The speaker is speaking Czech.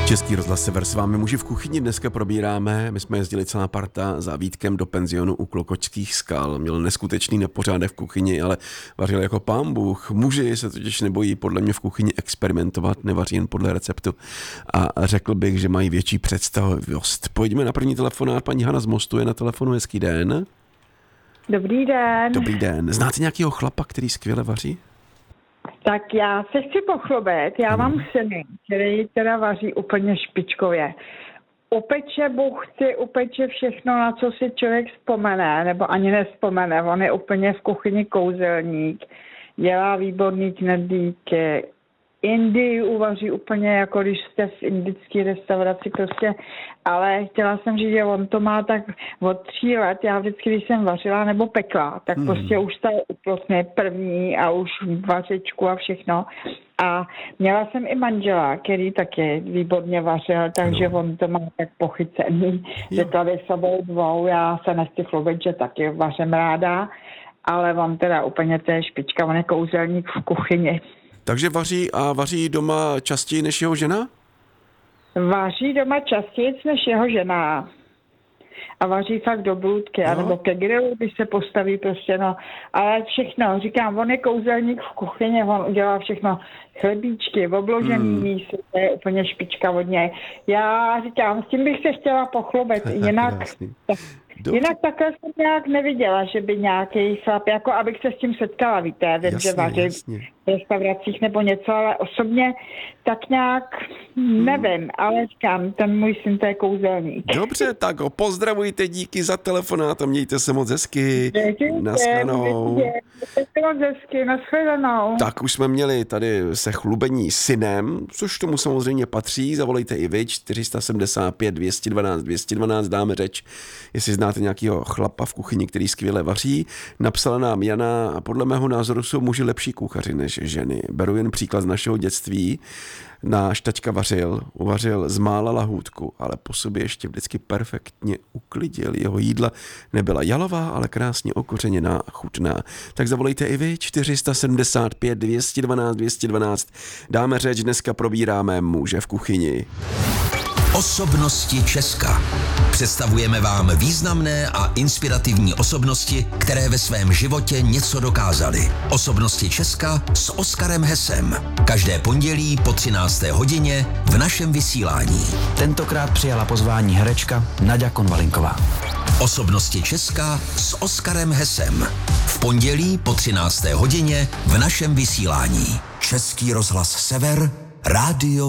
Český rozhlas Sever s vámi muži v kuchyni dneska probíráme. My jsme jezdili celá parta za Vítkem do penzionu u Klokočských skal. Měl neskutečný nepořádek v kuchyni, ale vařil jako pán Bůh. Muži se totiž nebojí podle mě v kuchyni experimentovat, nevaří jen podle receptu. A řekl bych, že mají větší představivost. Pojďme na první telefonát. Paní Hana z Mostu je na telefonu. Hezký den. Dobrý den. Dobrý den. Znáte nějakého chlapa, který skvěle vaří? Tak já se chci pochlubit. Já mám syny, který teda vaří úplně špičkově. Upeče buchty, upeče všechno, na co si člověk vzpomene, nebo ani nevzpomene. On je úplně v kuchyni kouzelník, dělá výborný knedlíky. Indii uvaří úplně jako když jste v indické restauraci prostě, ale chtěla jsem říct, že on to má tak od 3 let, já vždycky, když jsem vařila nebo pekla, tak prostě už ta úplně první a už vařečku a všechno. A měla jsem i manžela, který taky výborně vařil, takže on to má tak pochycený, že tady sebou dvou, já se nechci chlubit, že taky vařím ráda, ale on teda úplně to je špička, on je kouzelník v kuchyni. Takže vaří doma častěji než jeho žena? Vaří doma častěji než jeho žena. A vaří fakt do blůdky, anebo ke grilu, když se postaví prostě, no. Ale všechno, říkám, on je kouzelník v kuchyni, on udělá všechno, chlebíčky, obložený místo, to je úplně špička od něj. Já říkám, s tím bych se chtěla pochlubit, jinak takhle jsem nějak neviděla, že by nějaký chlap, jako abych se s tím setkala, víte, že vaří v restauracích nebo něco, ale osobně tak nějak nevím, ale říkám, ten můj syn to je kouzelník. Dobře, tak ho pozdravujte, díky za telefonát a mějte se moc hezky. Naschledanou. Tak už jsme měli tady se chlubení synem, což tomu samozřejmě patří, zavolejte i vy, 475 212 212, dáme řeč, jestli znáte nějakého chlapa v kuchyni, který skvěle vaří. Napsala nám Jana, a podle mého názoru jsou muži lepší kuchaři než ženy. Beru jen příklad z našeho dětství. Náš taťka uvařil z mála lahůdku, ale po sobě ještě vždycky perfektně uklidil. Jeho jídla nebyla jalová, ale krásně okořeněná a chutná. Tak zavolejte i vy, 475 212 212. Dáme řeč, dneska probíráme muže v kuchyni. Osobnosti Česka. Představujeme vám významné a inspirativní osobnosti, které ve svém životě něco dokázaly. Osobnosti Česka s Oskarem Hesem. Každé pondělí po 13. hodině v našem vysílání. Tentokrát přijala pozvání herečka Naďa Konvalinková. Osobnosti Česka s Oskarem Hesem. V pondělí po 13. hodině v našem vysílání. Český rozhlas Sever, rádio